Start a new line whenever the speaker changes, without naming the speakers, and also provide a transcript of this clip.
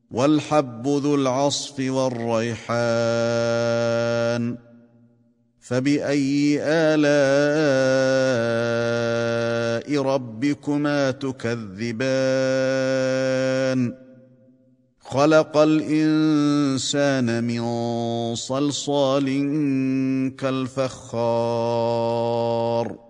والحب ذو العصف والريحان فبأي آلاء ربكما تكذبان خلق الإنسان من صلصال كالفخار